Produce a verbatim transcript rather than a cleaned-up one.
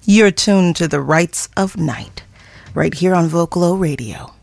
You're tuned to the Rights of Night, right here on Vocalo Radio.